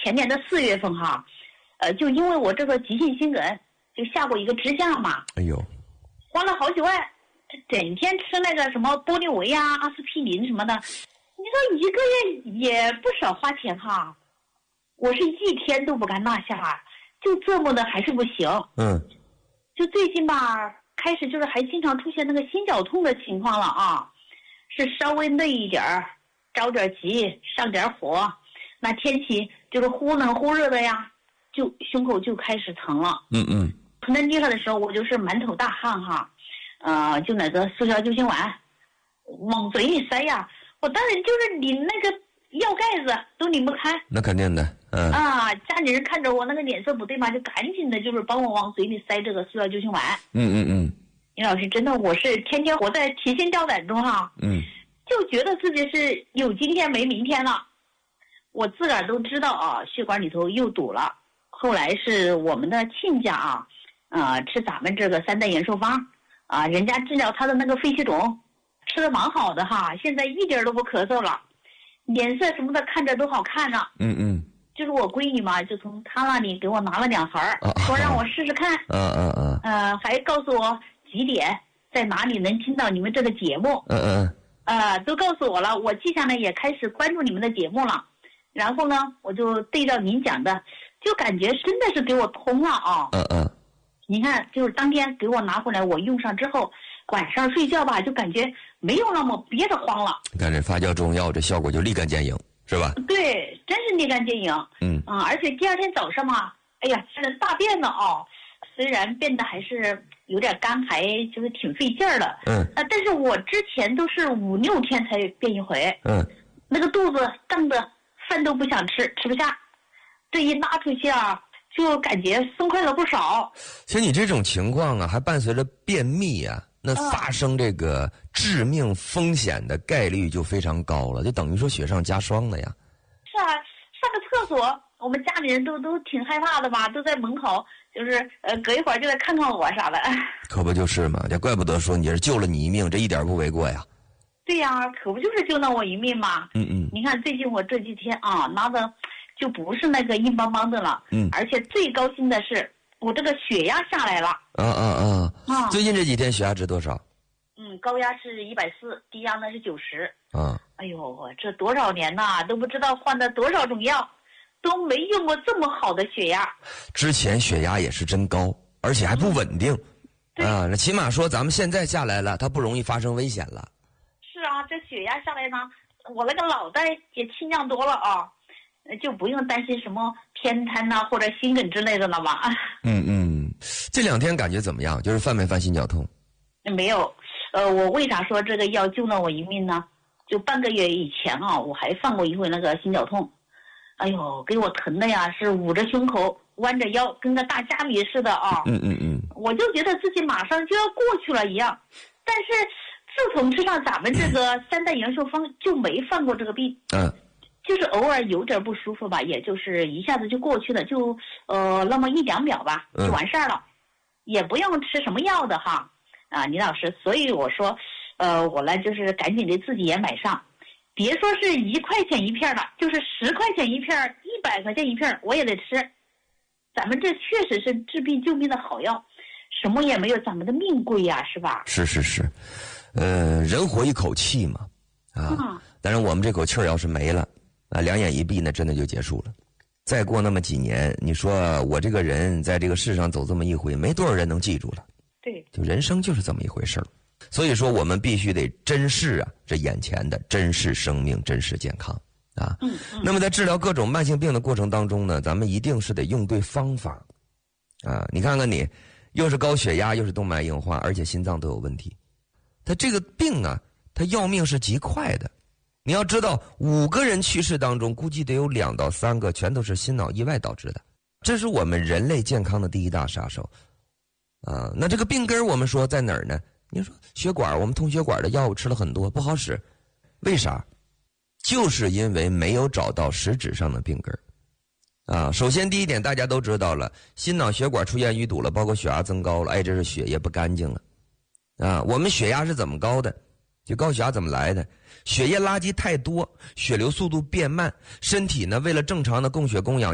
前年的4月份哈，就因为我这个急性心梗，就下过一个支架嘛。 哎呦， 花了好几万，整天吃那个什么玻利维呀、阿司匹林什么的，你说一个月也不少花钱哈。我是一天都不敢落下，就这么的还是不行。就最近吧，开始就是还经常出现那个心绞痛的情况了啊，是稍微累一点儿，着点急，上点火，那天气就是忽冷忽热的呀，就胸口就开始疼了。疼得厉害的时候，我就是满头大汗哈，就那个速效救心丸往嘴里塞呀，我当然就是拧那个药盖子都拧不开。 那肯定的， 家里人看着我那个脸色不对嘛，就赶紧的就是帮我往嘴里塞这个速效救心丸。李老师，真的我是天天活在提心吊胆中哈。就觉得自己是有今天没明天了。我自个儿都知道啊，血管里头又堵了。后来是我们的亲家吃咱们这个3代延寿方人家治疗他的那个肺气肿，吃的蛮好的哈，现在一点都不咳嗽了，脸色什么的看着都好看呢。就是我闺女嘛，就从她那里给我拿了2盒，说让我试试看。还告诉我几点在哪里能听到你们这个节目。都告诉我了，我记下来也开始关注你们的节目了。然后呢，我就对照您讲的，就感觉真的是给我通了啊。你看，就是当天给我拿回来，我用上之后，晚上睡觉吧，就感觉没有那么憋得慌了。 你看这发酵中药，这效果就立竿见影，是吧？ 对，真是立竿见影。而且第二天早上嘛，哎呀，这人大便了虽然变得还是有点干，还就是挺费劲儿的。但是我之前都是5、6天才便一回。那个肚子胀得饭都不想吃，吃不下，这一拉出去就感觉松快了不少。 其实你这种情况还伴随着便秘那发生这个致命风险的概率就非常高了，就等于说雪上加霜了呀。 是啊，上个厕所，我们家里人都挺害怕的吧，都在门口，就是隔一会儿就来看看我啥的。 可不就是嘛，这怪不得说你是救了你一命，这一点不为过呀。 对呀，可不就是救了我一命嘛。你看最近我这几天拿的就不是那个硬邦邦的了。而且最高兴的是我这个血压下来了。最近这几天血压值多少？高压是140，低压呢是90。哎呦，我这多少年呐，都不知道换了多少种药，都没用过这么好的血压。 之前血压也是真高，而且还不稳定。那起码说咱们现在下来了，它不容易发生危险了。 是啊，这血压下来呢，我那个脑袋也清亮多了就不用担心什么偏瘫或者心梗之类的了嘛。 这2天感觉怎么样？就是犯没犯心绞痛？ 没有。我为啥说这个药救了我一命呢？就半个月以前我还犯过一回那个心绞痛。哎呦，给我疼的呀，是捂着胸口，弯着腰，跟个大虾米似的我就觉得自己马上就要过去了一样。但是自从吃上咱们这个3代延寿方，就没犯过这个病。就是偶尔有点不舒服吧，也就是一下子就过去了，就那么1、2秒吧，就完事儿了，也不用吃什么药的哈。李老师，所以我说，我呢就是赶紧的自己也买上，别说是1块钱一片了，就是10块钱一片，100块钱一片，我也得吃。咱们这确实是治病救命的好药，什么也没有咱们的命贵呀，是吧？ 是，人活一口气嘛，但是我们这口气儿要是没了，2眼一闭，那真的就结束了。再过那么几年，你说我这个人在这个世上走这么一回，没多少人能记住了。 对， 就人生就是这么一回事儿。所以说我们必须得珍视这眼前的，珍视生命，珍视健康那么在治疗各种慢性病的过程当中呢，咱们一定是得用对方法你看看你，又是高血压，又是动脉硬化，而且心脏都有问题。他这个病他要命是极快的。你要知道，5个人去世当中，估计得有2到3个全都是心脑意外导致的，这是我们人类健康的第一大杀手那这个病根我们说在哪儿呢？你说血管，我们通血管的药物吃了很多，不好使，为啥？就是因为没有找到实质上的病根首先第一点，大家都知道了，心脑血管出现淤堵了，包括血压增高了，这是血液不干净了我们血压是怎么高的？就高血压怎么来的？血液垃圾太多，血流速度变慢，身体呢为了正常的供血供氧